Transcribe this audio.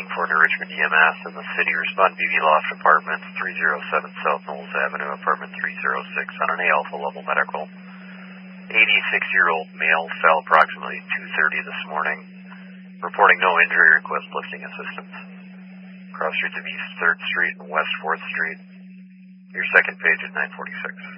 for New Richmond EMS in the city. Respond BB Loft Apartments, 307 South Knowles Avenue, apartment 306 on an A Alpha level medical. 86-year-old male fell approximately 2:30 this morning. Reporting no injury, request lifting assistance. Cross streets of East 3rd Street and West 4th Street. Your second page at 946.